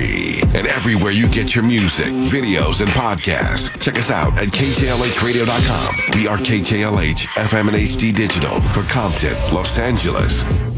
free. And everywhere you get your music, videos, and podcasts. Check us out at KJLHradio.com. We are KJLH FM and HD Digital for Compton, Los Angeles.